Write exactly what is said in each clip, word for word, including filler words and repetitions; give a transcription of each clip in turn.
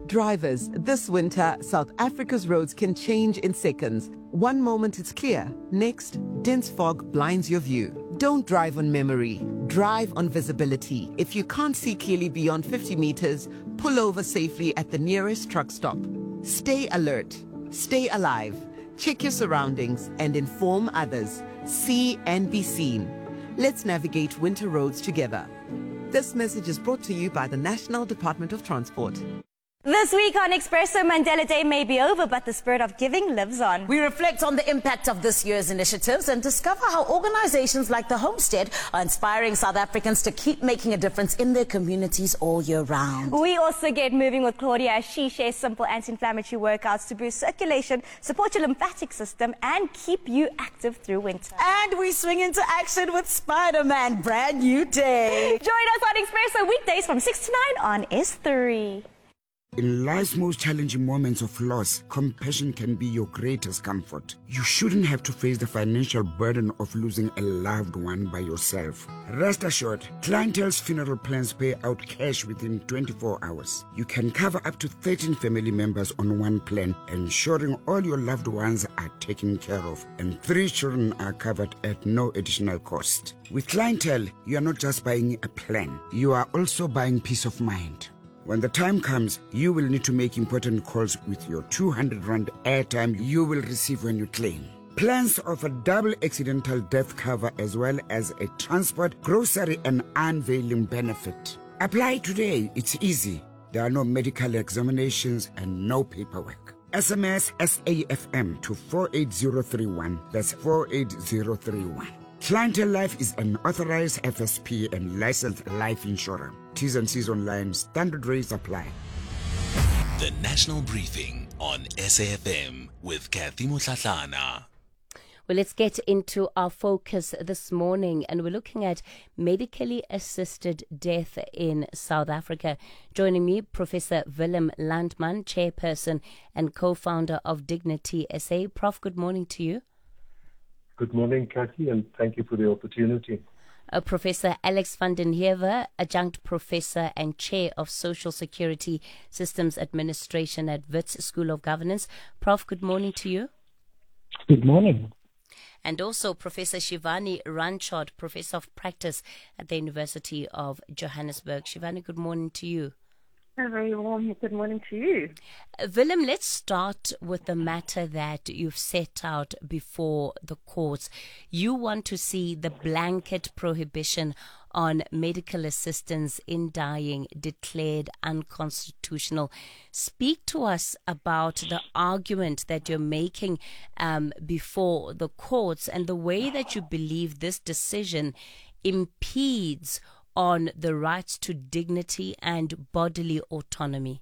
Drivers, this winter, South Africa's roads can change in seconds. One moment it's clear, next, dense fog blinds your view. Don't drive on memory, drive on visibility. If you can't see clearly beyond fifty meters, pull over safely at the nearest truck stop. Stay alert, stay alive, check your surroundings and inform others. See and be seen. Let's navigate winter roads together. This message is brought to you by the National Department of Transport. This week on Expresso, Mandela Day may be over, but the spirit of giving lives on. We reflect on the impact of this year's initiatives and discover how organizations like the Homestead are inspiring South Africans to keep making a difference in their communities all year round. We also get moving with Claudia as she shares simple anti-inflammatory workouts to boost circulation, support your lymphatic system, and keep you active through winter. And we swing into action with Spider-Man, brand new day. Join us on Expresso weekdays from six to nine on S three. In life's most challenging moments of loss, compassion can be your greatest comfort. You shouldn't have to face the financial burden of losing a loved one by yourself. Rest assured, Clientele's funeral plans pay out cash within twenty-four hours. You can cover up to thirteen family members on one plan, ensuring all your loved ones are taken care of, and three children are covered at no additional cost. With Clientele, you are not just buying a plan, you are also buying peace of mind. When the time comes, you will need to make important calls with your two hundred rand airtime you will receive when you claim. Plans offer double accidental death cover as well as a transport, grocery and unveiling benefit. Apply today, it's easy. There are no medical examinations and no paperwork. S M S S A F M to four eight zero three one. That's four eight zero three one. Clientele Life is an authorized F S P and licensed life insurer. T's and C's online, standard rates apply. The National Briefing on S A F M with Kathy Mutlatlana. Well, let's get into our focus this morning, and we're looking at medically assisted death in South Africa. Joining me, Professor Willem Landman, chairperson and co-founder of Dignity S A. Prof, good morning to you. Good morning, Kathy, and thank you for the opportunity. Uh, Professor Alex van den Heever, adjunct professor and chair of Social Security Systems Administration at Wits School of Governance. Prof, good morning to you. Good morning. And also Professor Shivani Ranchod, professor of practice at the University of Johannesburg. Shivani, good morning to you. A very warm good morning to you. Uh, Willem, let's start with the matter that you've set out before the courts. You want to see the blanket prohibition on medical assistance in dying declared unconstitutional. Speak to us about the argument that you're making um, before the courts and the way that you believe this decision impedes on the rights to dignity and bodily autonomy.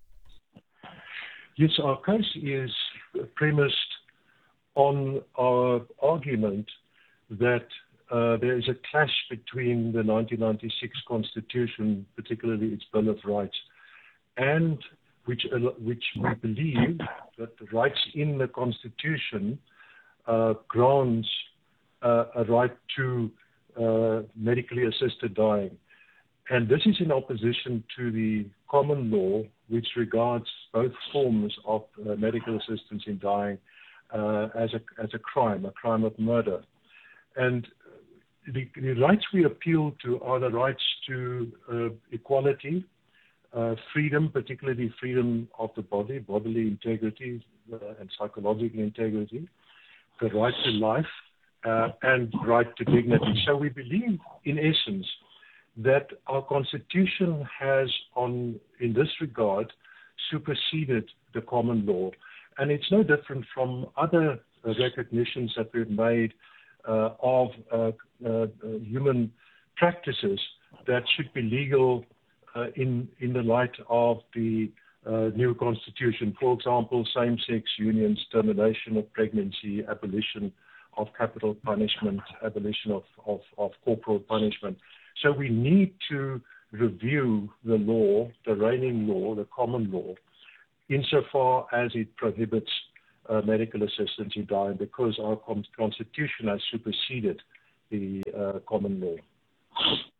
Yes, our case is premised on our argument that uh, there is a clash between the nineteen ninety-six Constitution, particularly its Bill of Rights, and which, uh, which we believe that the rights in the Constitution uh, grants uh, a right to Uh, medically assisted dying. And this is in opposition to the common law, which regards both forms of uh, medical assistance in dying uh, as a as a crime, a crime of murder. And the, the rights we appeal to are the rights to uh, equality, uh, freedom, particularly freedom of the body, bodily integrity uh, and psychological integrity, the right to life, Uh, and right to dignity. So we believe, in essence, that our Constitution has, on in this regard, superseded the common law. And it's no different from other uh, recognitions that we've made uh, of uh, uh, human practices that should be legal uh, in, in the light of the uh, new Constitution. For example, same-sex unions, termination of pregnancy, abolition of capital punishment, abolition of, of, of corporal punishment. So we need to review the law, the reigning law, the common law, insofar as it prohibits uh, medical assistance in dying, because our con- constitution has superseded the uh, common law.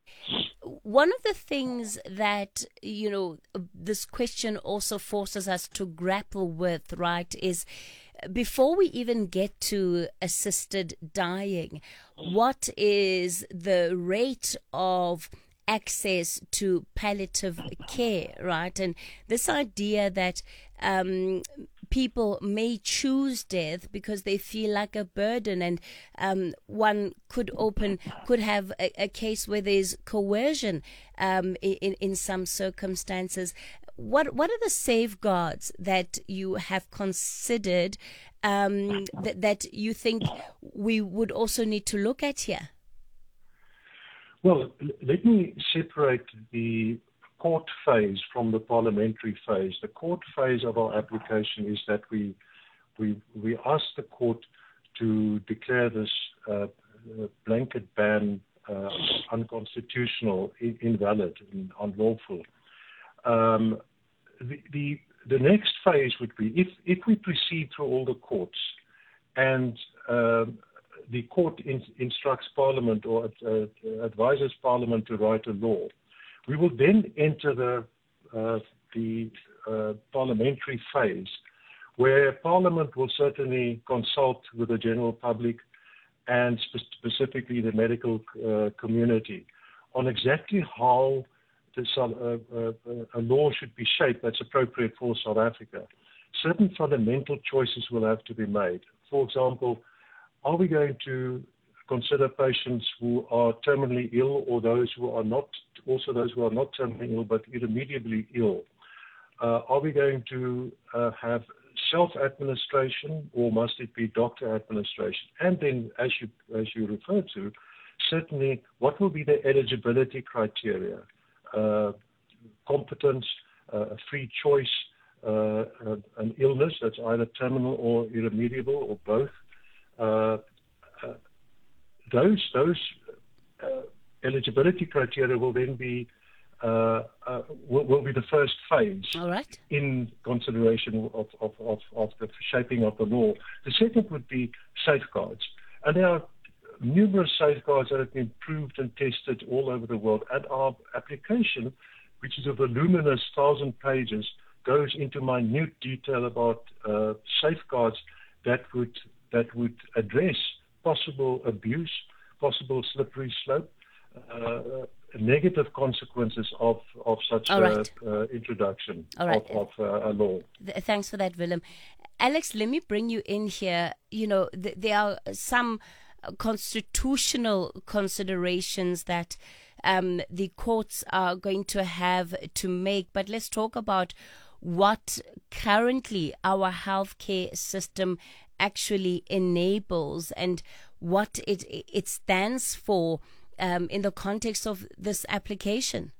One of the things that, you know, this question also forces us to grapple with, right, is before we even get to assisted dying, what is the rate of access to palliative care, right? And this idea that um, people may choose death because they feel like a burden, and um, one could open, could have a, a case where there's coercion um, in, in some circumstances. What what are the safeguards that you have considered um, that, that you think we would also need to look at here? Well, let me separate the court phase from the parliamentary phase. The court phase of our application is that we we we ask the court to declare this uh, blanket ban uh, unconstitutional, invalid, and unlawful. Um, the, the the next phase would be if if we proceed through all the courts and uh, the court in, instructs Parliament or uh, advises Parliament to write a law, we will then enter the uh, the uh, parliamentary phase, where Parliament will certainly consult with the general public and spe- specifically the medical uh, community on exactly how this, uh, uh, a law should be shaped that's appropriate for South Africa. Certain fundamental choices will have to be made. For example, are we going to consider patients who are terminally ill, or those who are not, also those who are not terminally ill but irremediably ill? Uh, are we going to uh, have self-administration, or must it be doctor administration? And then, as you as you referred to, certainly, what will be the eligibility criteria? Uh, competence, uh, a free choice, uh, an illness that's either terminal or irremediable, or both. Uh, uh, those those uh, eligibility criteria will then be uh, uh, will, will be the first phase. All right. In consideration of, of, of, of the shaping of the law. The second would be safeguards, and there are numerous safeguards that have been proved and tested all over the world. And our application, which is a voluminous thousand pages, goes into minute detail about uh, safeguards that would that would address possible abuse, possible slippery slope, uh, negative consequences of, of such a right. uh, introduction right. of, of uh, a law. Thanks for that, Willem. Alex, let me bring you in here. You know, th- there are some constitutional considerations that um, the courts are going to have to make, but let's talk about what currently our healthcare system actually enables and what it it stands for um, in the context of this application.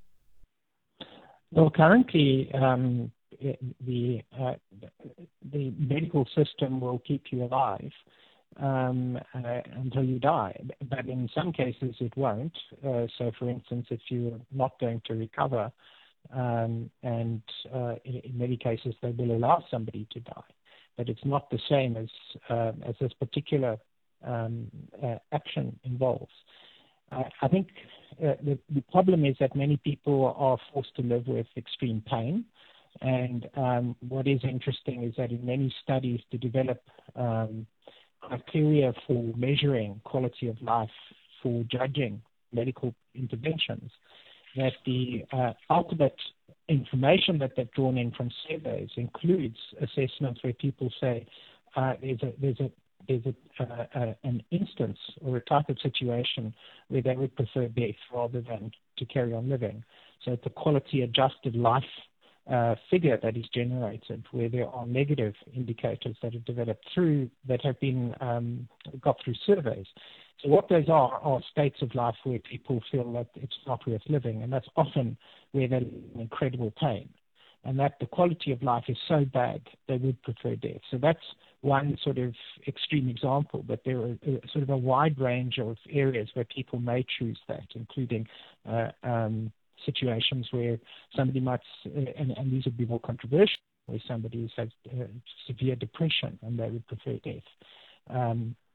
Well, currently um, the uh, the medical system will keep you alive um, uh, until you die, but in some cases it won't. Uh, so, for instance, if you're not going to recover, um, and uh, in, in many cases they will allow somebody to die. But it's not the same as uh, as this particular um, uh, action involves. Uh, I think uh, the, the problem is that many people are forced to live with extreme pain. And um, what is interesting is that in many studies to develop um, criteria for measuring quality of life, for judging medical interventions, that the uh, ultimate information that they've drawn in from surveys includes assessments where people say uh, there's a there's a there's a, uh, uh, an instance or a type of situation where they would prefer death rather than to carry on living. So it's a quality adjusted life uh, figure that is generated, where there are negative indicators that are developed through that have been um, got through surveys. So what those are are states of life where people feel that it's not worth living, and that's often where they're in incredible pain, and that the quality of life is so bad they would prefer death. So that's one sort of extreme example, but there are uh, sort of a wide range of areas where people may choose that, including uh, um, situations where somebody might, uh, and, and these would be more controversial, where somebody has had uh, severe depression and they would prefer death. Um,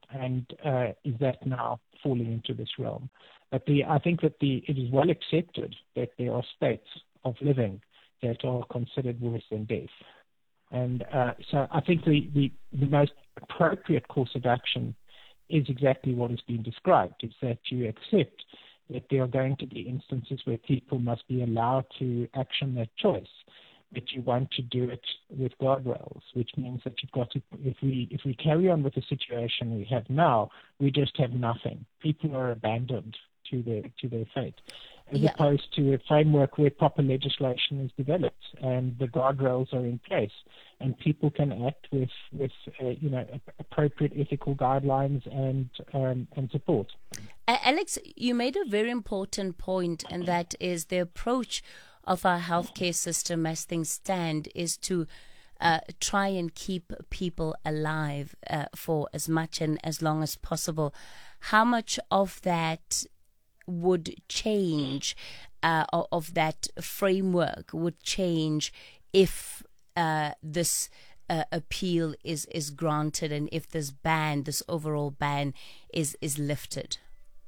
And uh, is that now falling into this realm? But the, I think that the, it is well accepted that there are states of living that are considered worse than death. And uh, so I think the, the, the most appropriate course of action is exactly what has been described, is that you accept that there are going to be instances where people must be allowed to action their choice, but you want to do it with guardrails, which means that you've got to, if we if we carry on with the situation we have now, we just have nothing. People are abandoned to their to their fate, as Yeah. opposed to a framework where proper legislation is developed and the guardrails are in place, and people can act with with uh, you know appropriate ethical guidelines and um, and support. Uh, Alex, you made a very important point, and that is the approach of our healthcare system as things stand is to uh, try and keep people alive uh, for as much and as long as possible. How much of that would change, uh, of, of that framework would change if uh, this uh, appeal is, is granted and if this ban, this overall ban is, is lifted?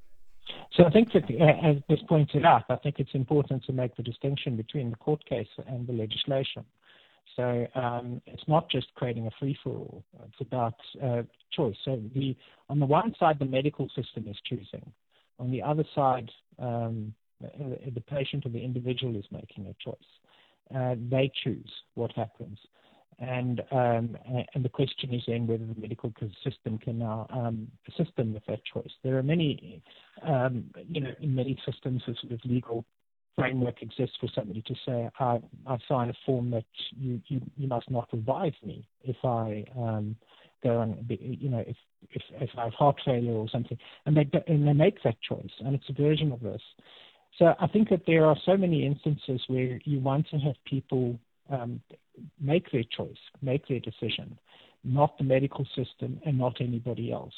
So I think that, uh, as was pointed out, I think it's important to make the distinction between the court case and the legislation. So um, it's not just creating a free-for-all. It's about uh, choice. So the, on the one side, the medical system is choosing. On the other side, um, the patient or the individual is making a choice. Uh, they choose what happens. And um, and the question is then whether the medical system can now um, assist them with that choice. There are many, um, you know, in many systems, a sort of legal framework exists for somebody to say, I, I sign a form that you, you, you must not revive me if I um, go on, you know, if, if if I have heart failure or something. And they and they make that choice, and it's a version of this. So I think that there are so many instances where you want to have people um, make their choice, make their decision, not the medical system and not anybody else.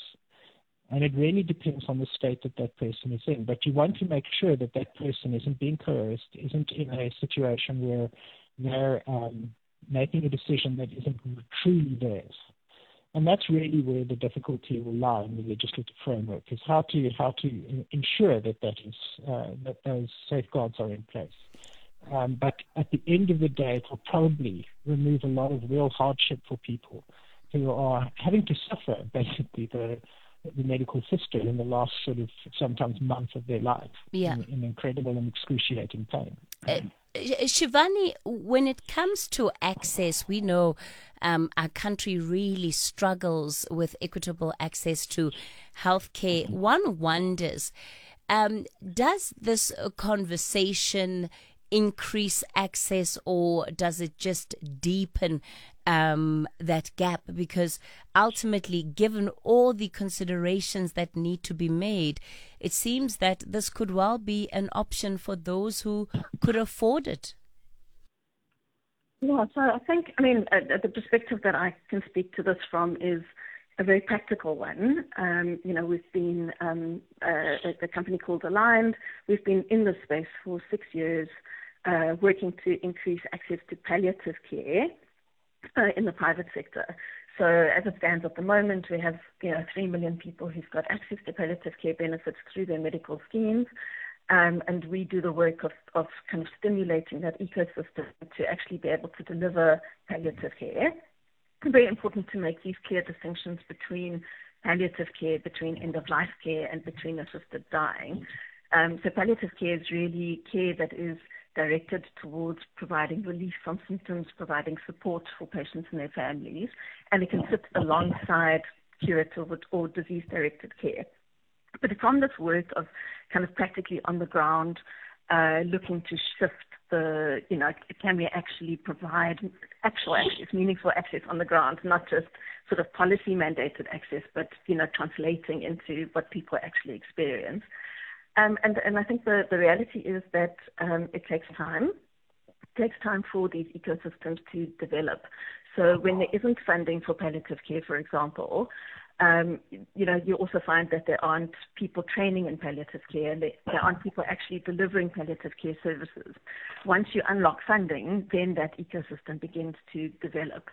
And it really depends on the state that that person is in. But you want to make sure that that person isn't being coerced, isn't in a situation where they're um, making a decision that isn't truly theirs. And that's really where the difficulty will lie in the legislative framework, is how to how to ensure that that is uh, that those safeguards are in place. Um, but at the end of the day, it will probably remove a lot of real hardship for people who are having to suffer basically the the medical system in the last sort of sometimes month of their life, yeah. in, in incredible and excruciating pain. Uh, Shivani, when it comes to access, we know um, our country really struggles with equitable access to healthcare. One wonders, um, does this conversation increase access, or does it just deepen um, that gap? Because ultimately, given all the considerations that need to be made, it seems that this could well be an option for those who could afford it. Yeah, so I think, I mean, uh, the perspective that I can speak to this from is a very practical one. Um, you know, we've been um, uh, a company called Aligned. We've been in this space for six years, uh, working to increase access to palliative care uh, in the private sector. So as it stands at the moment, we have, you know, three million people who've got access to palliative care benefits through their medical schemes. Um, and we do the work of, of kind of stimulating that ecosystem to actually be able to deliver palliative care. It's very important to make these clear distinctions between palliative care, between end-of-life care, and between assisted dying. Um, so palliative care is really care that is directed towards providing relief from symptoms, providing support for patients and their families, and it can sit alongside curative or disease-directed care. But from this work of kind of practically on the ground, uh, looking to shift the, you know, can we actually provide actual access, meaningful access on the ground, not just sort of policy mandated access, but, you know, translating into what people actually experience. Um, and, and I think the, the reality is that um, it takes time. It takes time for these ecosystems to develop. So when there isn't funding for palliative care, for example, Um, you know, you also find that there aren't people training in palliative care, and there, there aren't people actually delivering palliative care services. Once you unlock funding, then that ecosystem begins to develop.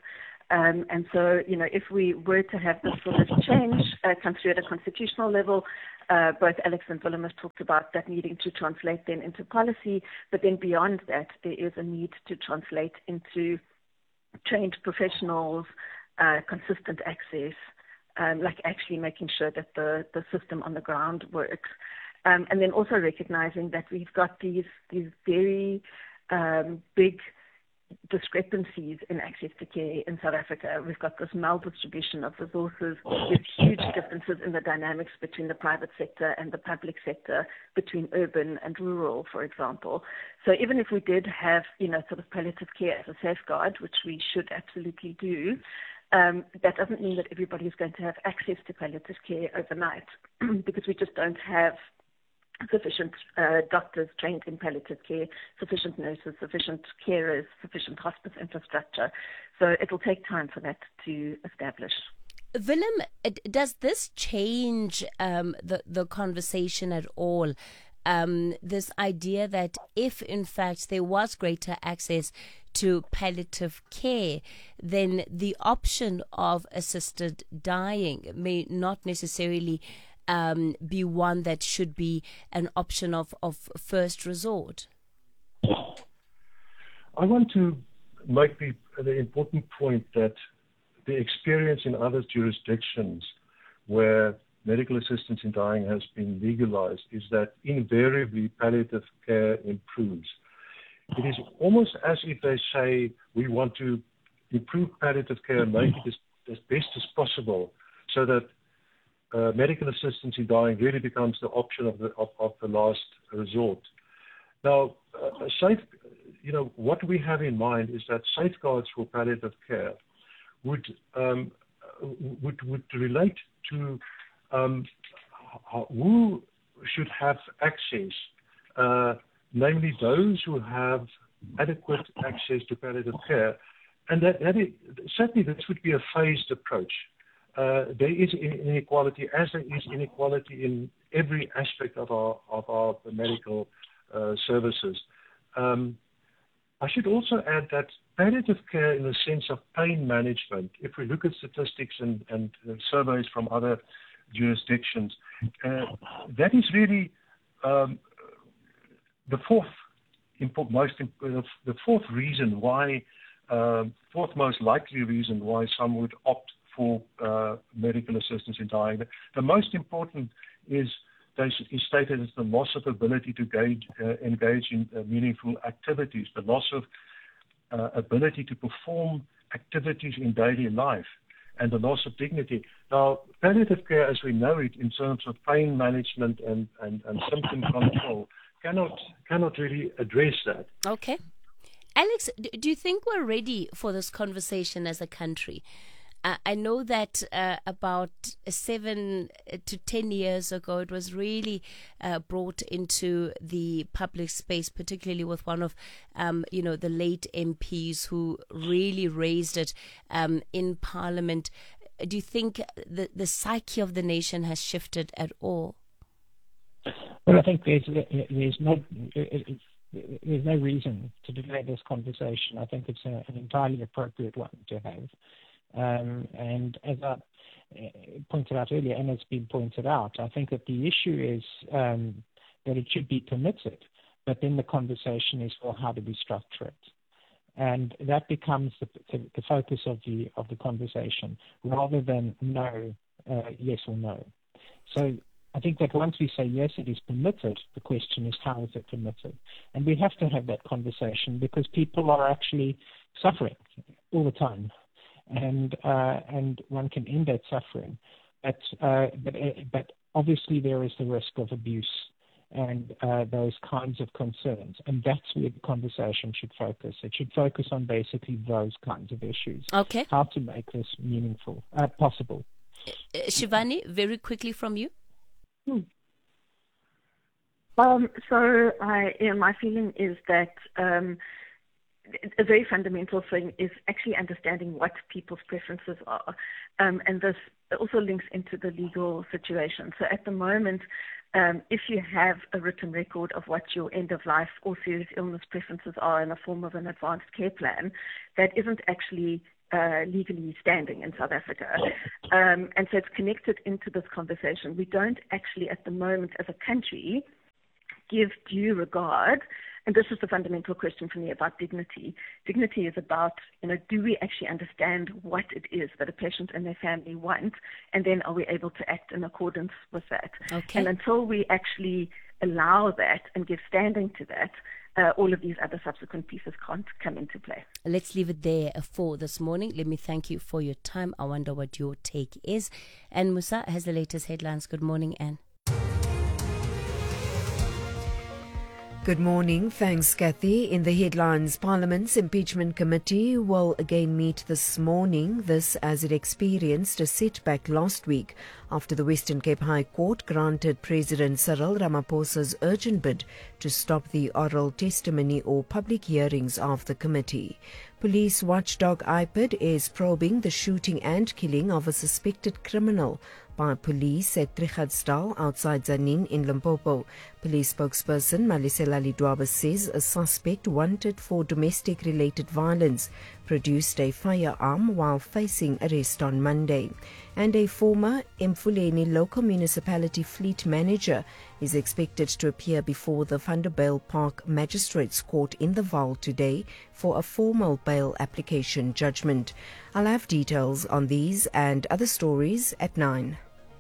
Um, and so, you know, if we were to have this sort of change uh, come through at a constitutional level, uh, both Alex and Willem have talked about that needing to translate then into policy, but then beyond that, there is a need to translate into trained professionals, uh, consistent access, um, like actually making sure that the, the system on the ground works. Um, and then also recognizing that we've got these, these very um, big discrepancies in access to care in South Africa. We've got this maldistribution of resources with huge differences in the dynamics between the private sector and the public sector, between urban and rural, for example. So even if we did have, you know, sort of palliative care as a safeguard, which we should absolutely do, um, that doesn't mean that everybody is going to have access to palliative care overnight because we just don't have sufficient uh, doctors trained in palliative care, sufficient nurses, sufficient carers, sufficient hospice infrastructure. So it will take time for that to establish. Willem, does this change um, the, the conversation at all? Um, this idea that if, in fact, there was greater access to palliative care, then the option of assisted dying may not necessarily Um, be one that should be an option of, of first resort? I want to make the, the important point that the experience in other jurisdictions where medical assistance in dying has been legalized is that invariably palliative care improves. It is almost as if they say, we want to improve palliative care and make it as, as best as possible so that Uh, medical assistance in dying really becomes the option of the of, of the last resort. Now, uh, safe, you know, what we have in mind is that safeguards for palliative care would um, would would relate to um, how, who should have access, uh, namely those who have adequate access to palliative care, and that, that is, certainly this would be a phased approach. Uh, there is inequality, as there is inequality in every aspect of our of our medical uh, services. Um, I should also add that palliative care, in the sense of pain management, if we look at statistics and, and uh, surveys from other jurisdictions, uh, that is really um, the fourth impo- most imp- the fourth reason why, uh, fourth most likely reason why some would opt for uh, medical assistance in dying. The most important is, is stated as the loss of ability to gauge, uh, engage in uh, meaningful activities, the loss of uh, ability to perform activities in daily life, and the loss of dignity. Now, palliative care, as we know it, in terms of pain management and, and, and symptom control, cannot cannot really address that. Okay. Alex, do you think we're ready for this conversation as a country? I know that uh, about seven to ten years ago, it was really uh, brought into the public space, particularly with one of, um, you know, the late M Ps who really raised it um, in Parliament. Do you think the, the psyche of the nation has shifted at all? Well, I think there's there's no there's no reason to delay this conversation. I think it's a, an entirely appropriate one to have. Um, and as I uh, pointed out earlier, and it's been pointed out, I think that the issue is um, that it should be permitted, but then the conversation is, well, how do we structure it? And that becomes the, the, the focus of the of the conversation, rather than no, uh, yes or no. So I think that once we say yes, it is permitted, the question is, how is it permitted? And we have to have that conversation because people are actually suffering all the time. And uh, and one can end that suffering, but uh, but but obviously there is the risk of abuse and uh, those kinds of concerns, and that's where the conversation should focus. It should focus on basically those kinds of issues. Okay. How to make this meaningful, uh, possible. Uh, Shivani, very quickly from you. Hmm. Um. So I, you know, my feeling is that. Um, A very fundamental thing is actually understanding what people's preferences are. Um, and this also links into the legal situation. So at the moment, Um, if you have a written record of what your end-of-life or serious illness preferences are in the form of an advanced care plan, that isn't actually uh, legally standing in South Africa. Um, and so it's connected into this conversation. We don't actually, at the moment, as a country, give due regard. And this is the fundamental question for me about dignity. Dignity is about, you know, do we actually understand what it is that a patient and their family want, and then are we able to act in accordance with that? Okay. And until we actually allow that and give standing to that, uh, all of these other subsequent pieces can't come into play. Let's leave it there for this morning. Let me thank you for your time. I wonder what your take is. And Musa has the latest headlines. Good morning, Anne. Good morning. Thanks, Kathy. In the headlines, Parliament's impeachment committee will again meet this morning, this as it experienced a setback last week after the Western Cape High Court granted President Cyril Ramaphosa's urgent bid to stop the oral testimony or public hearings of the committee. Police watchdog I P I D is probing the shooting and killing of a suspected criminal by police at Trigadsdal outside Zanin in Limpopo. Police spokesperson Malisela Lidwaba says a suspect wanted for domestic-related violence produced a firearm while facing arrest on Monday. And a former Emfuleni local municipality fleet manager is expected to appear before the Vanderbijl Park Magistrates Court in the Vaal today for a formal bail application judgment. I'll have details on these and other stories at nine.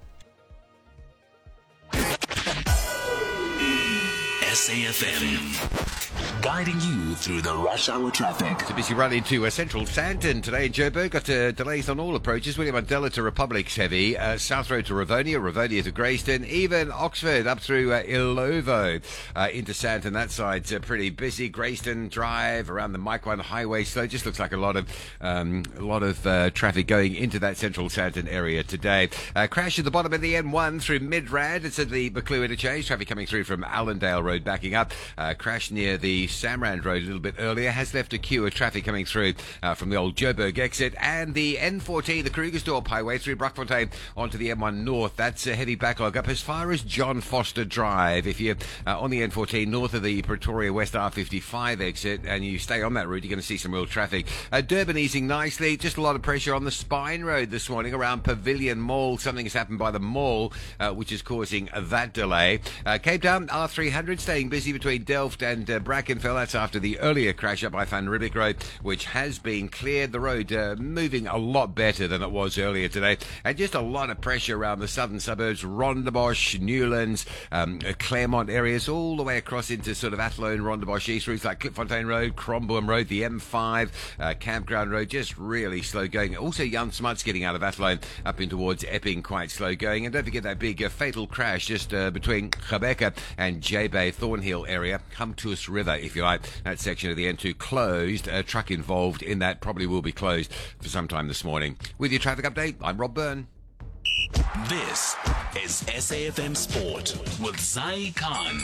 S A F M, guiding you through the rush hour traffic. It's a busy run into uh, Central Sandton today in Joburg. Got uh, delays on all approaches. William Mandela to Republic's heavy. Uh, South Road to Ravonia, Ravonia to Greyston. Even Oxford up through uh, Ilovo uh, into Sandton. That side's uh, pretty busy. Greyston Drive around the Mike One Highway. So it just looks like a lot of um, a lot of uh, traffic going into that Central Sandton area today. Uh, crash at the bottom of the N one through Midrand. It's at the Maclew interchange. Traffic coming through from Allendale Road backing up. Uh, crash near the Samrand Road a little bit earlier has left a queue of traffic coming through uh, from the old Joburg exit, and the N fourteen, the Krugersdorp Highway through Brockfontein onto the N one North. That's a heavy backlog up as far as John Foster Drive. If you're uh, on the N fourteen north of the Pretoria West R fifty-five exit and you stay on that route, you're going to see some real traffic. Uh, Durban easing nicely, just a lot of pressure on the Spine Road this morning around Pavilion Mall. Something has happened by the mall uh, which is causing uh, that delay. Uh, Cape Town R three hundred staying busy between Delft and uh, Brackenfell. That's after the earlier crash up by Van Riebeeck Road, which has been cleared. The road uh, moving a lot better than it was earlier today. And just a lot of pressure around the southern suburbs, Rondebosch, Newlands, um, uh, Claremont areas, all the way across into sort of Athlone, Rondebosch East routes like Klipfontein Road, Cromboom Road, the M five, uh, Campground Road, just really slow going. Also, Jan Smuts getting out of Athlone up in towards Epping, quite slow going. And don't forget that big uh, fatal crash just uh, between Gqeberha and J-Bay, Thornhill area. Humtus River, if you like. That section of the N two closed. A truck involved in that probably will be closed for some time this morning. With your traffic update, I'm Rob Byrne. This is S A F M Sport with Zai Khan.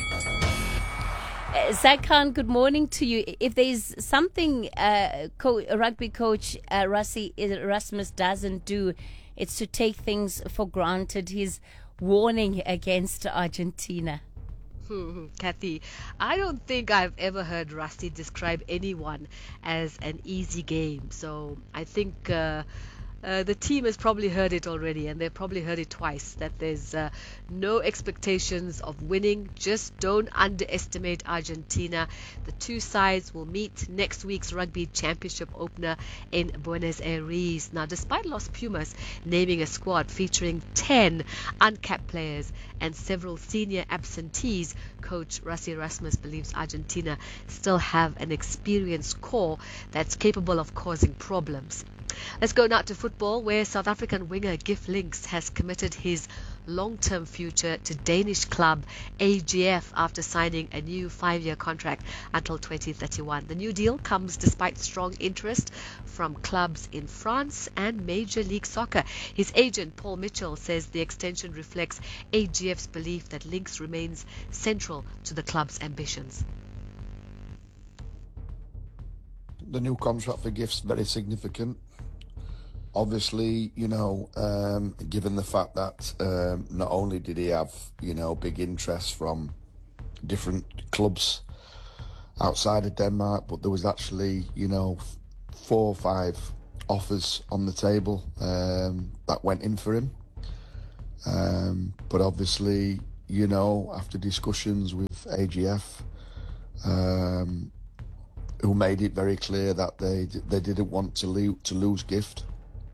Uh, Zai Khan, good morning to you. If there's something uh, co- rugby coach uh, Rassie Erasmus doesn't do, it's to take things for granted. His warning against Argentina. Hmm, Kathy, I don't think I've ever heard Rassie describe anyone as an easy game. So I think uh, uh, the team has probably heard it already, and they've probably heard it twice, that there's uh, no expectations of winning. Just don't underestimate Argentina. The two sides will meet next week's Rugby Championship opener in Buenos Aires. Now, despite Los Pumas naming a squad featuring ten uncapped players and several senior absentees, coach Rassie Erasmus believes Argentina still have an experienced core that's capable of causing problems. Let's go now to football, where South African winger Gift Links has committed his long-term future to Danish club A G F after signing a new five-year contract until twenty thirty-one. The new deal comes despite strong interest from clubs in France and Major League Soccer. His agent Paul Mitchell says the extension reflects A G F's belief that Links remains central to the club's ambitions. The new contract for Gift's very significant. obviously, you know, um, given the fact that um, not only did he have, you know, big interest from different clubs outside of Denmark, but there was actually, you know, four or five offers on the table um, that went in for him. Um, but obviously, you know, after discussions with A G F, um, who made it very clear that they they didn't want to, lo- to lose Gift,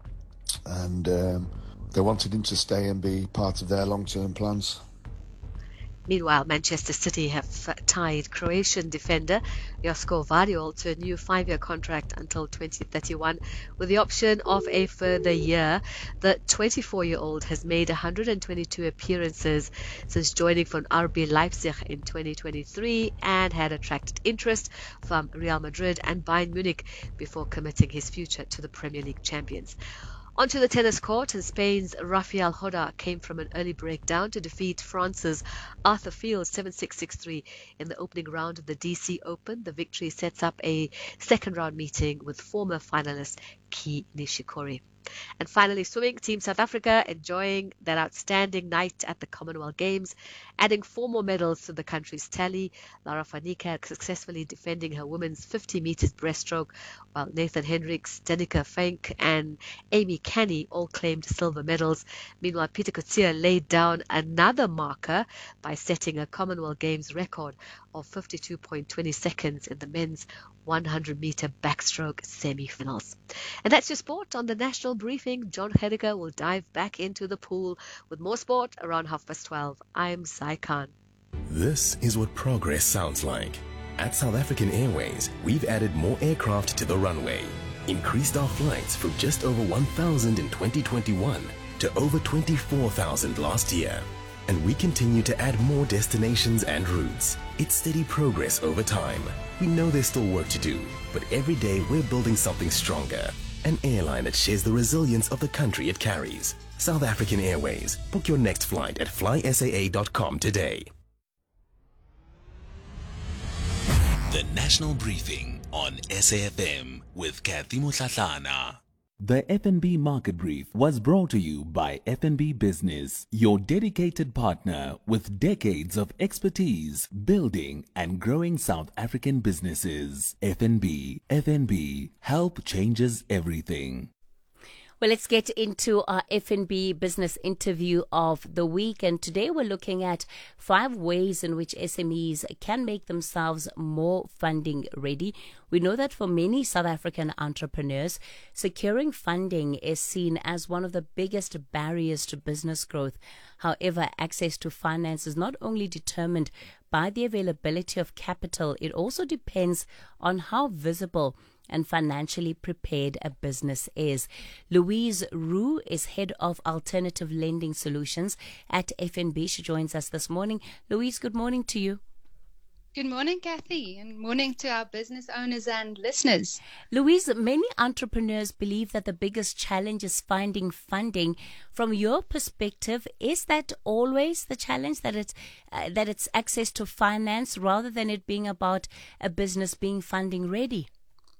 and um, they wanted him to stay and be part of their long-term plans. Meanwhile, Manchester City have tied Croatian defender Josko Vardiol to a new five-year contract until twenty thirty-one with the option of a further year. The twenty-four-year-old has made one hundred twenty-two appearances since joining from R B Leipzig in twenty twenty-three and had attracted interest from Real Madrid and Bayern Munich before committing his future to the Premier League champions. Onto the tennis court, and Spain's Rafael Nadal came from an early breakdown to defeat France's Arthur Field seven six six three in the opening round of the D C Open. The victory sets up a second round meeting with former finalist Kei Nishikori. And finally, swimming, Team South Africa enjoying that outstanding night at the Commonwealth Games, adding four more medals to the country's tally. Lara van Niekerk successfully defending her women's fifty meters breaststroke, while Nathan Hendricks, Danica Fink and Amy Canny all claimed silver medals. Meanwhile, Peter Coetzee laid down another marker by setting a Commonwealth Games record of fifty-two point two zero seconds in the men's one hundred meter backstroke semi-finals. And that's your sport on the National Briefing. John Hediger will dive back into the pool with more sport around half past twelve. I'm Sai Khan. This is what progress sounds like. At South African Airways, we've added more aircraft to the runway, increased our flights from just over one thousand in twenty twenty-one to over twenty-four thousand last year. And we continue to add more destinations and routes. It's steady progress over time. We know there's still work to do, but every day we're building something stronger. An airline that shares the resilience of the country it carries. South African Airways. Book your next flight at fly S A A dot com today. The National Briefing on S A F M with Kathy Motlatlana. The F N B Market Brief was brought to you by F N B Business, your dedicated partner with decades of expertise building and growing South African businesses. F N B, F N B, help changes everything. Well, let's get into our F N B business interview of the week. And today we're looking at five ways in which S M Es can make themselves more funding ready. We know that for many South African entrepreneurs, securing funding is seen as one of the biggest barriers to business growth. However, access to finance is not only determined by the availability of capital, it also depends on how visible and financially prepared a business is. Louise Roux is head of alternative lending solutions at F N B. She joins us this morning. Louise, good morning to you. Good morning, Kathy, and morning to our business owners and listeners. Louise, many entrepreneurs believe that the biggest challenge is finding funding. From your perspective, is that always the challenge, that it's uh, that it's access to finance rather than it being about a business being funding ready?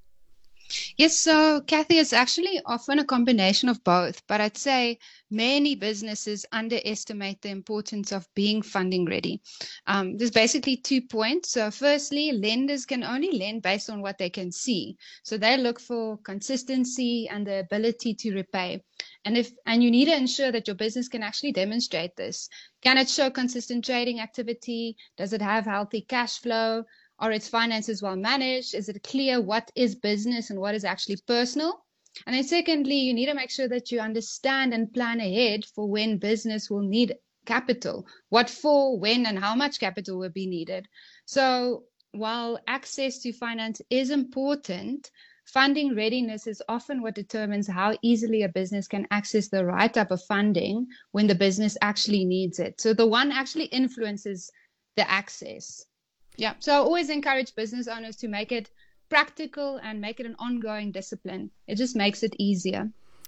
Yes, so Kathy, it's actually often a combination of both, but I'd say many businesses underestimate the importance of being funding ready. Um, there's basically two points. So firstly, lenders can only lend based on what they can see. So they look for consistency and the ability to repay. And if and you need to ensure that your business can actually demonstrate this. Can it show consistent trading activity? Does it have healthy cash flow? Are its finances well managed? Is it clear what is business and what is actually personal? And then secondly, you need to make sure that you understand and plan ahead for when business will need capital. What for, when, and how much capital will be needed. So while access to finance is important, funding readiness is often what determines how easily a business can access the right type of funding when the business actually needs it. So the one actually influences the access. Yeah, so I always encourage business owners to make it practical and make it an ongoing discipline. It just makes it easier.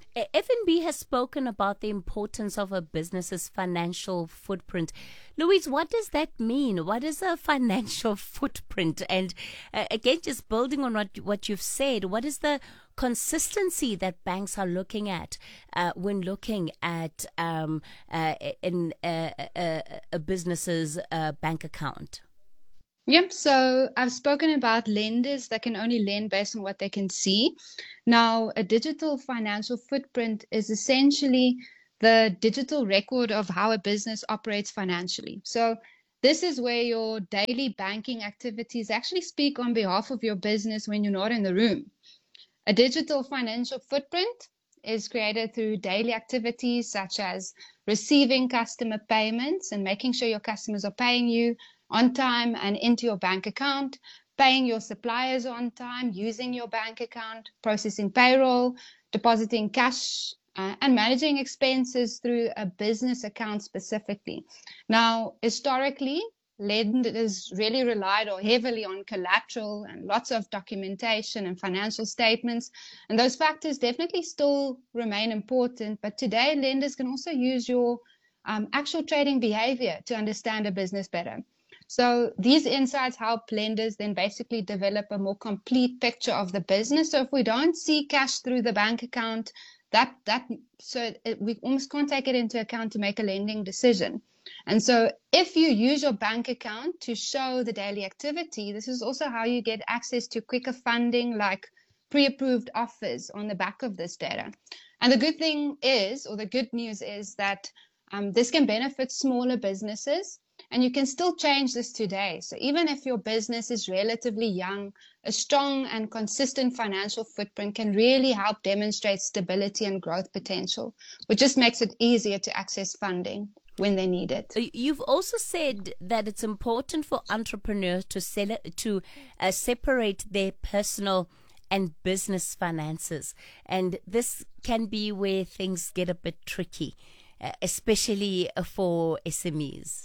F N B has spoken about the importance of a business's financial footprint. Louise, what does that mean? What is a financial footprint? And uh, again, just building on what, what you've said, what is the consistency that banks are looking at uh, when looking at um, uh, in uh, a, a business's uh, bank account? Yep, so I've spoken about lenders that can only lend based on what they can see. Now, a digital financial footprint is essentially the digital record of how a business operates financially. So this is where your daily banking activities actually speak on behalf of your business when you're not in the room. A digital financial footprint is created through daily activities such as receiving customer payments and making sure your customers are paying you on time and into your bank account, paying your suppliers on time, using your bank account, processing payroll, depositing cash, uh, and managing expenses through a business account specifically. Now, historically, lenders really relied or heavily on collateral and lots of documentation and financial statements, and those factors definitely still remain important. But today, lenders can also use your um, actual trading behavior to understand a business better. So these insights help lenders then basically develop a more complete picture of the business. So if we don't see cash through the bank account, that that so it, we almost can't take it into account to make a lending decision. And so if you use your bank account to show the daily activity, this is also how you get access to quicker funding like pre-approved offers on the back of this data. And the good thing is, or the good news is that um, this can benefit smaller businesses. And you can still change this today. So even if your business is relatively young, a strong and consistent financial footprint can really help demonstrate stability and growth potential, which just makes it easier to access funding when they need it. You've also said that it's important for entrepreneurs to sell it, to uh, separate their personal and business finances. And this can be where things get a bit tricky, uh, especially for S M Es.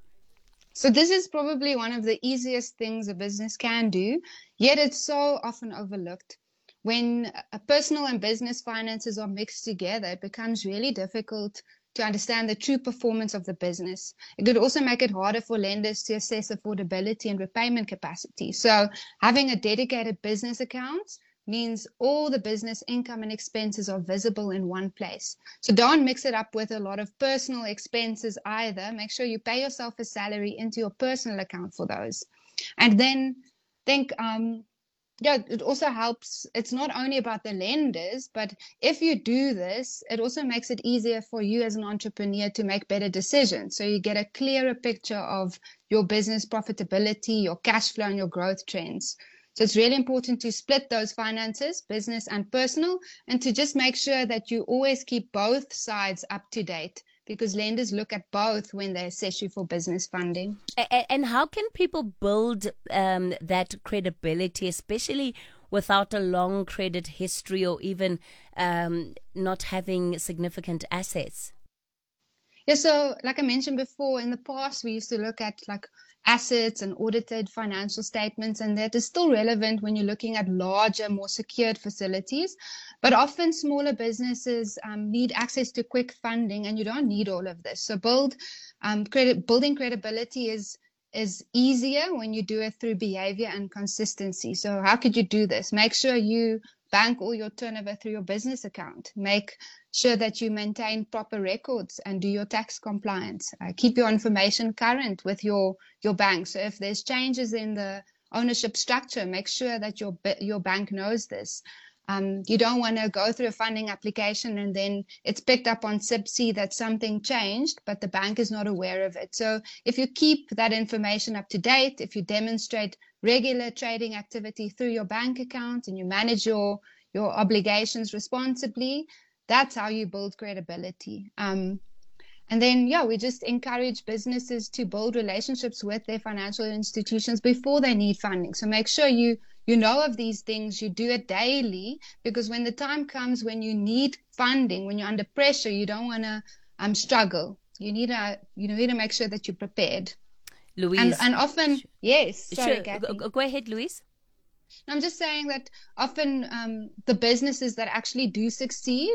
So this is probably one of the easiest things a business can do, yet it's so often overlooked. When a personal and business finances are mixed together, it becomes really difficult to understand the true performance of the business. It could also make it harder for lenders to assess affordability and repayment capacity. So having a dedicated business account means all the business income and expenses are visible in one place. So don't mix it up with a lot of personal expenses either. Make sure you pay yourself a salary into your personal account for those. And then think, um, yeah, it also helps. It's not only about the lenders, but if you do this, it also makes it easier for you as an entrepreneur to make better decisions. So you get a clearer picture of your business profitability, your cash flow, and your growth trends. So it's really important to split those finances, business and personal, and to just make sure that you always keep both sides up to date, because lenders look at both when they assess you for business funding. And how can people build um, that credibility, especially without a long credit history or even um, not having significant assets? Yeah, so like I mentioned before, in the past, we used to look at like assets and audited financial statements, and that is still relevant when you're looking at larger, more secured facilities. But often smaller businesses um, need access to quick funding, and you don't need all of this. So build um, credit, building credibility is is easier when you do it through behavior and consistency. So how could you do this? Make sure you bank all your turnover through your business account. Make sure that you maintain proper records and do your tax compliance. Uh, keep your information current with your, your bank. So if there's changes in the ownership structure, make sure that your your bank knows this. Um, you don't want to go through a funding application and then it's picked up on S I B C that something changed, but the bank is not aware of it. So if you keep that information up to date, if you demonstrate regular trading activity through your bank account and you manage your, your obligations responsibly, that's how you build credibility. Um, and then, yeah, we just encourage businesses to build relationships with their financial institutions before they need funding. So make sure you You know of these things, you do it daily, because when the time comes when you need funding, when you're under pressure, you don't want to um, struggle. You need to you need to make sure that you're prepared. Louise. And, and often, yes. Sorry, sure. Go, go ahead, Louise. I'm just saying that often um, the businesses that actually do succeed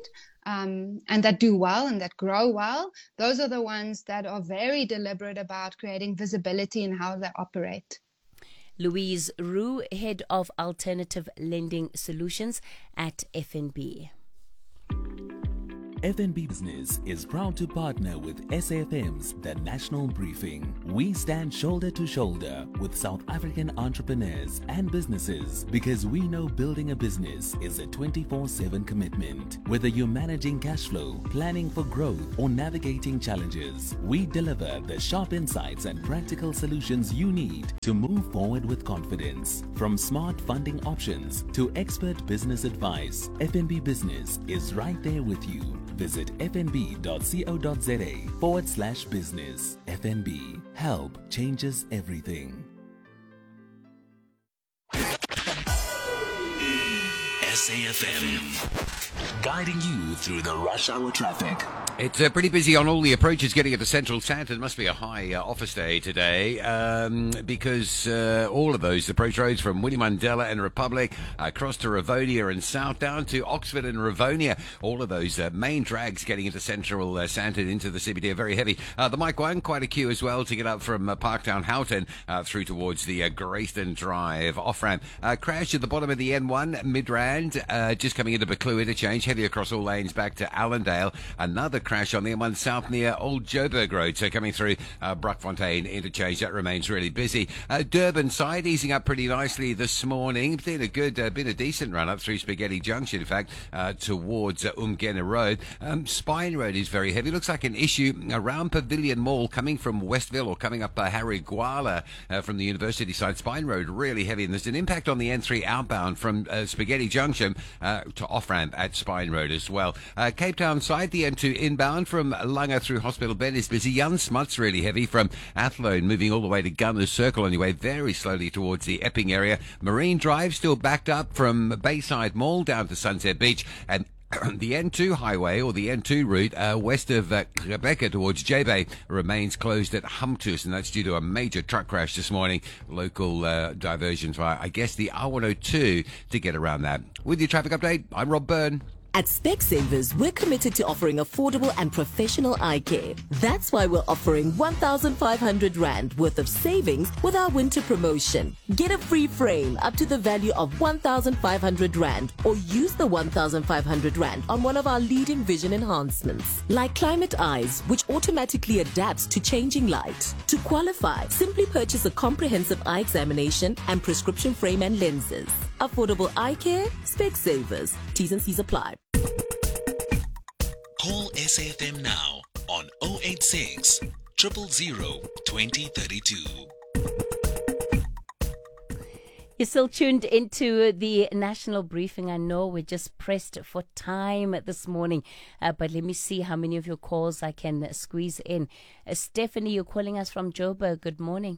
um, and that do well and that grow well, those are the ones that are very deliberate about creating visibility in how they operate. Louise Roux, Head of Alternative Lending Solutions at F N B. F N B Business is proud to partner with S A F M's The National Briefing. We stand shoulder to shoulder with South African entrepreneurs and businesses because we know building a business is a twenty-four seven commitment. Whether you're managing cash flow, planning for growth, or navigating challenges, we deliver the sharp insights and practical solutions you need to move forward with confidence. From smart funding options to expert business advice, F N B Business is right there with you. Visit fnb.co.za forward slash business. F N B. Help changes everything. S A F M, guiding you through the rush hour traffic. It's uh, pretty busy on all the approaches getting into Central Sandton. It must be a high uh, office day today um, because uh, all of those approach roads from Winnie Mandela and Republic across to Rivonia and south down to Oxford and Rivonia, all of those uh, main drags getting into Central uh, Sandton into the C B D are very heavy. Uh, the Mike one, quite a queue as well to get up from uh, Parktown Houghton uh, through towards the uh, Grayston Drive off-ramp. Uh, crash at the bottom of the N one, Midrand, uh, just coming into Buccleuch interchange, heavy across all lanes back to Allendale. Another crash on the M one South near Old Joburg Road, so coming through uh, Brockfontein interchange, that remains really busy. Uh, Durban side easing up pretty nicely this morning, been a good, uh, been a decent run up through Spaghetti Junction, in fact, uh, towards uh, Umgena Road. Um, Spine Road is very heavy. Looks like an issue around Pavilion Mall coming from Westville or coming up uh, Harry Gwala uh, from the University side. Spine Road really heavy, and there's an impact on the N three outbound from uh, Spaghetti Junction uh, to off-ramp at Spine Road as well. Uh, Cape Town side, the N two inbound from Langa through Hospital Bend is busy. Jan Smuts really heavy from Athlone, moving all the way to Gunners Circle on your way very slowly towards the Epping area. Marine Drive still backed up from Bayside Mall down to Sunset Beach, and the N two highway, or the N two route, uh, west of uh, Rebecca towards J-Bay remains closed at Humtus, and that's due to a major truck crash this morning. Local uh, diversions via, I guess, the R one oh two to get around that. With your traffic update, I'm Rob Byrne. At Specsavers, we're committed to offering affordable and professional eye care. That's why we're offering one thousand five hundred rand worth of savings with our winter promotion. Get a free frame up to the value of one thousand five hundred rand, or use the one thousand five hundred rand on one of our leading vision enhancements, like Climate Eyes, which automatically adapts to changing light. To qualify, simply purchase a comprehensive eye examination and prescription frame and lenses. Affordable eye care, Specsavers. T's and C's apply. Call S A F M now on oh eight six, zero zero zero, two oh three two. You're still tuned into the national briefing. I know we're just pressed for time this morning, uh, but let me see how many of your calls I can squeeze in. Uh, Stephanie, you're calling us from Joburg. Good morning.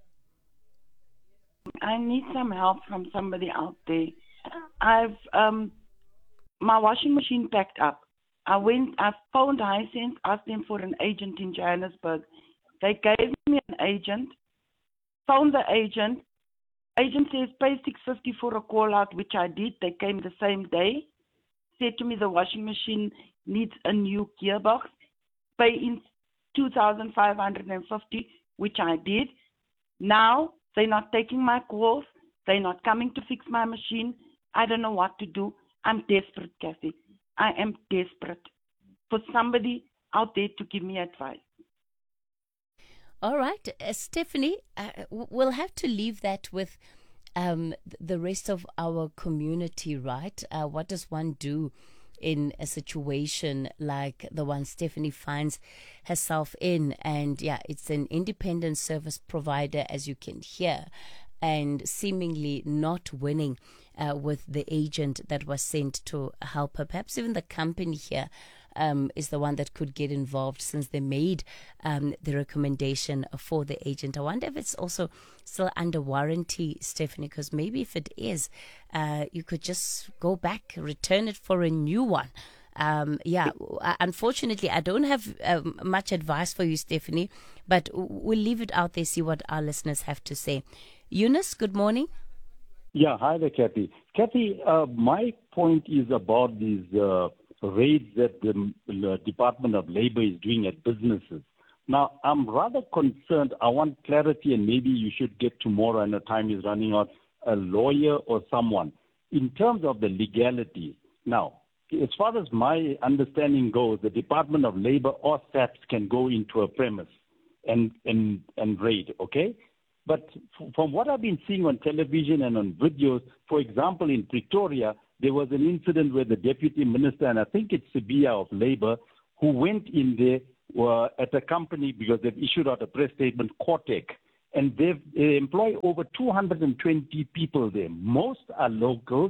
I need some help from somebody out there. I've um, my washing machine packed up. I went, I phoned Hisense, asked them for an agent in Johannesburg. They gave me an agent, phoned the agent. Agent says pay six fifty for a call out, which I did. They came the same day. Said to me the washing machine needs a new gearbox. Pay in two thousand five hundred fifty, which I did. Now they're not taking my calls. They're not coming to fix my machine. I don't know what to do. I'm desperate, Kathy. I am desperate for somebody out there to give me advice. All right, uh, Stephanie, uh, we'll have to leave that with um, the rest of our community, right? Uh, what does one do in a situation like the one Stephanie finds herself in? And yeah, it's an independent service provider, as you can hear, and seemingly not winning uh, with the agent that was sent to help her. Perhaps even the company here um, is the one that could get involved, since they made um, the recommendation for the agent. I wonder if it's also still under warranty, Stephanie, because maybe if it is, uh, you could just go back, return it for a new one. Um, yeah, unfortunately, I don't have um, much advice for you, Stephanie, but we'll leave it out there, see what our listeners have to say. Eunice, good morning. Yeah, hi there, Kathy. Kathy, uh, my point is about these uh, raids that the, the Department of Labor is doing at businesses. Now, I'm rather concerned. I want clarity, and maybe you should get tomorrow, and the time is running out, a lawyer or someone, in terms of the legality. Now, as far as my understanding goes, the Department of Labor or SAPS can go into a premise and, and, and raid, okay? But f- from what I've been seeing on television and on videos, for example, in Pretoria, there was an incident where the Deputy Minister, and I think it's Sibiya of Labor, who went in there uh, at a company because they've issued out a press statement, Cortec, and they've they employ over two hundred twenty people there. Most are locals.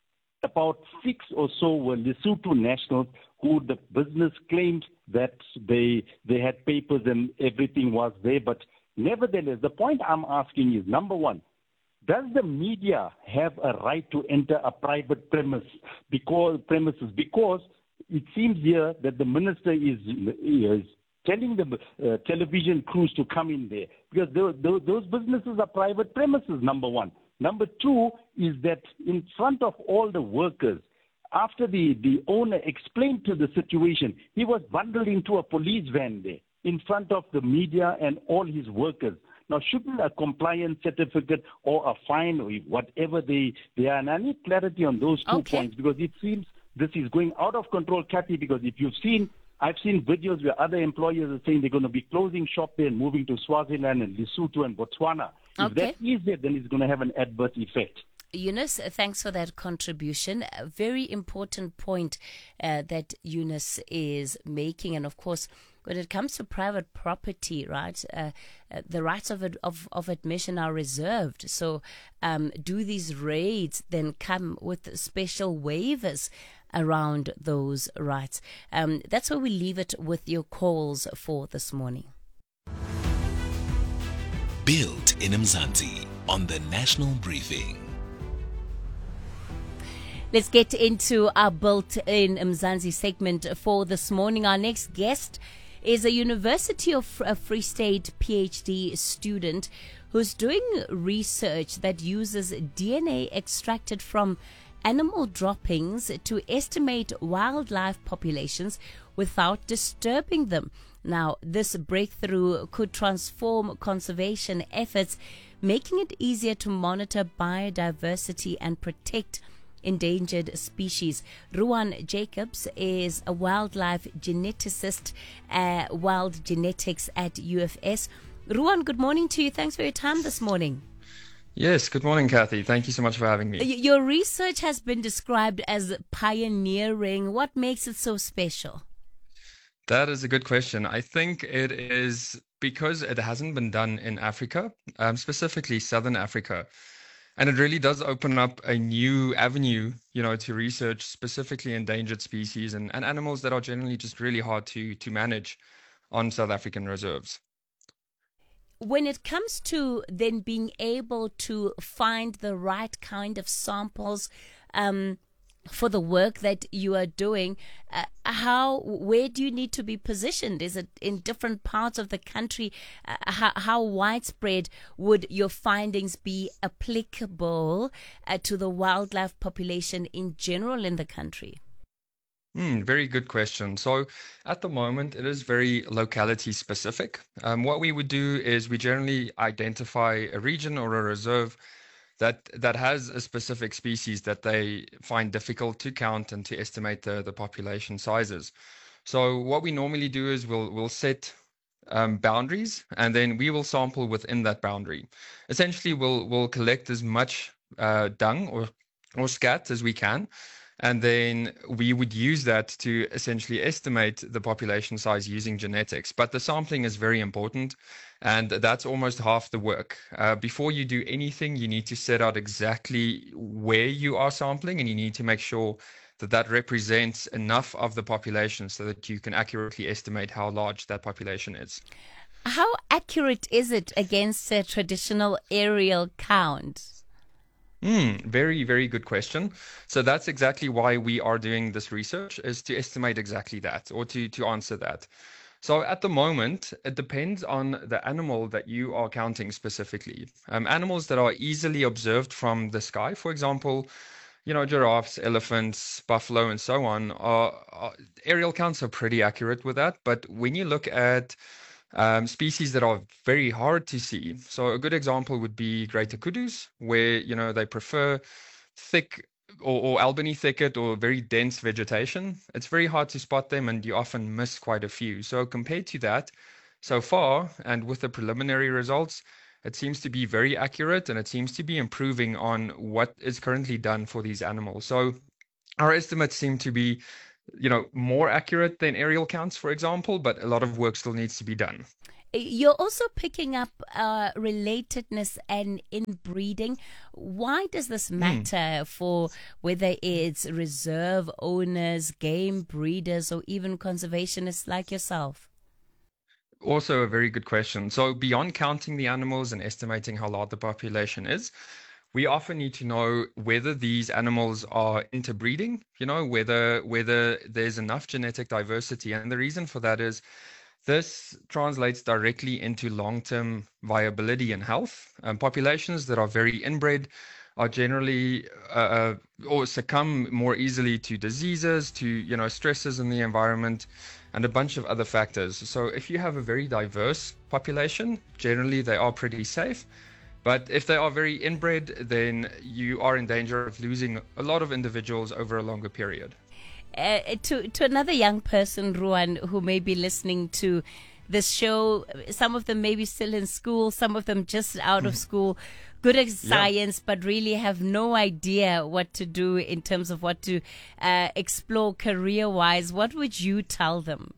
About six or so were Lesotho nationals who the business claimed that they they had papers and everything was there. But nevertheless, the point I'm asking is, number one, does the media have a right to enter a private premise because premises? Because it seems here that the minister is, is telling the uh, television crews to come in there because those, those, those businesses are private premises, number one. Number two is that in front of all the workers, after the, the owner explained to the situation, he was bundled into a police van there in front of the media and all his workers. Now, shouldn't a compliance certificate or a fine or whatever they, they are, and I need clarity on those two Okay. points because it seems this is going out of control, Kathy, because if you've seen, I've seen videos where other employers are saying they're going to be closing shop there and moving to Swaziland and Lesotho and Botswana. If Okay. that is there, then it's going to have an adverse effect. Eunice, thanks for that contribution. A very important point uh, that Eunice is making. And of course, when it comes to private property, right, uh, uh, the rights of, ad- of of admission are reserved. So um, do these raids then come with special waivers around those rights? Um, that's where we leave it with your calls for this morning. Built in Mzansi on the National Briefing. Let's get into our built-in Mzansi segment for this morning. Our next guest is a University of Free State PhD student who's doing research that uses D N A extracted from animal droppings to estimate wildlife populations without disturbing them. Now, this breakthrough could transform conservation efforts, making it easier to monitor biodiversity and protect endangered species. Ruan Jacobs is a wildlife geneticist at Wild Genetics at U F S. Ruan, good morning to you. Thanks for your time this morning. Yes, good morning, Kathy. Thank you so much for having me. Y- Your research has been described as pioneering. What makes it so special? That is a good question. I think it is because it hasn't been done in Africa, um, specifically Southern Africa. And it really does open up a new avenue, you know, to research specifically endangered species and, and animals that are generally just really hard to, to manage on South African reserves. When it comes to then being able to find the right kind of samples um, for the work that you are doing, uh, how, where do you need to be positioned? Is it in different parts of the country? Uh, how, how widespread would your findings be applicable uh, to the wildlife population in general in the country? Hmm, very good question. So at the moment, it is very locality specific. Um, what we would do is we generally identify a region or a reserve that that has a specific species that they find difficult to count and to estimate the, the population sizes. So what we normally do is we'll we'll set um, boundaries, and then we will sample within that boundary. Essentially, we'll we'll collect as much uh, dung or or scat as we can. And then we would use that to essentially estimate the population size using genetics. But the sampling is very important, and that's almost half the work. Uh, before you do anything, you need to set out exactly where you are sampling, and you need to make sure that that represents enough of the population so that you can accurately estimate how large that population is. How accurate is it against a traditional aerial count? Mm, very, very good question. So that's exactly why we are doing this research, is to estimate exactly that, or to, to answer that. So at the moment, it depends on the animal that you are counting specifically. Um, animals that are easily observed from the sky, for example, you know, giraffes, elephants, buffalo, and so on, are, are aerial counts are pretty accurate with that. But when you look at um, species that are very hard to see, so a good example would be greater kudus, where, you know, they prefer thick or, or Albany thicket or very dense vegetation. It's very hard to spot them, and you often miss quite a few. So compared to that, so far, and with the preliminary results, it seems to be very accurate, and it seems to be improving on what is currently done for these animals. So our estimates seem to be, you know, more accurate than aerial counts, for example, but a lot of work still needs to be done. You're also picking up uh, relatedness and inbreeding. Why does this matter mm. for whether it's reserve owners, game breeders, or even conservationists like yourself? Also a very good question. So beyond counting the animals and estimating how large the population is, we often need to know whether these animals are interbreeding, you know, whether whether there's enough genetic diversity. And the reason for that is this translates directly into long-term viability and health. Um, populations that are very inbred are generally uh, or succumb more easily to diseases, to, you know, stresses in the environment, and a bunch of other factors. So if you have a very diverse population, generally they are pretty safe. But if they are very inbred, then you are in danger of losing a lot of individuals over a longer period. Uh, to to another young person, Ruan, who may be listening to this show, some of them may be still in school, some of them just out of school, good at science, yeah. but really have no idea what to do in terms of what to uh, explore career-wise. What would you tell them?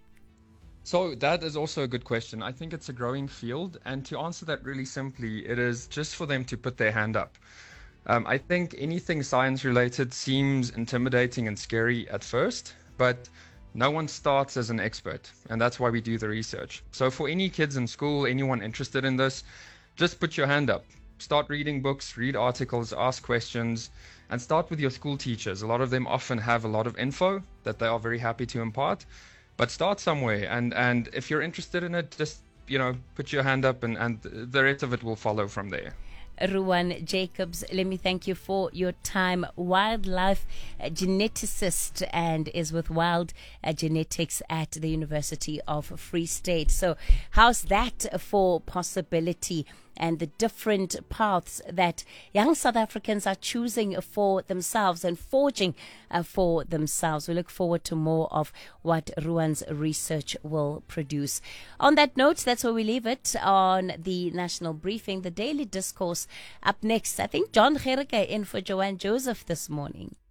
So that is also a good question. I think it's a growing field, and to answer that really simply, it is just for them to put their hand up. Um, I think anything science-related seems intimidating and scary at first, but no one starts as an expert, and that's why we do the research. So for any kids in school, anyone interested in this, just put your hand up. Start reading books, read articles, ask questions, and start with your school teachers. A lot of them often have a lot of info that they are very happy to impart, but start somewhere. And, and if you're interested in it, just, you know, put your hand up, and, and the rest of it will follow from there. Ruan Jacobs, let me thank you for your time. Wildlife geneticist and is with Wild Genetics at the University of Free State. So how's that for possibility and the different paths that young South Africans are choosing for themselves and forging uh, for themselves? We look forward to more of what Ruan's research will produce. On that note, that's where we leave it on the National Briefing, the Daily Discourse. Up next, I think John Gericke in for Joanne Joseph this morning.